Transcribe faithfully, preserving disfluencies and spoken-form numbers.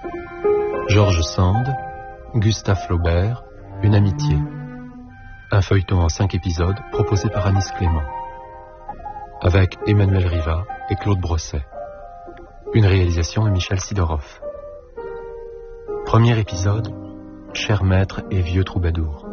George Sand, Gustave Flaubert, Une amitié. Un feuilleton en cinq épisodes proposé par Anis Clément. Avec Emmanuel Riva et Claude Brosset. Une réalisation de Michel Sidorov. Premier épisode, Cher maître et vieux troubadour.